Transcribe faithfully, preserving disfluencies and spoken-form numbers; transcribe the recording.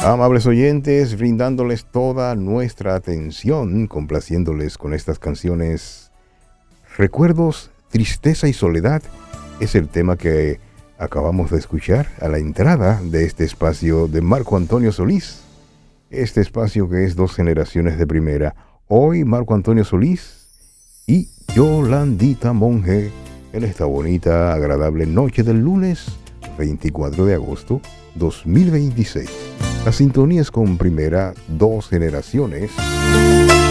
Amables oyentes, brindándoles toda nuestra atención, complaciéndoles con estas canciones. Recuerdos, tristeza y soledad es el tema que acabamos de escuchar a la entrada de este espacio de Marco Antonio Solís. Este espacio que es dos generaciones de primera. Hoy Marco Antonio Solís y Yolandita Monge en esta bonita, agradable noche del lunes veinticuatro de agosto dos mil veintiséis. La sintonía es con primera, dos generaciones.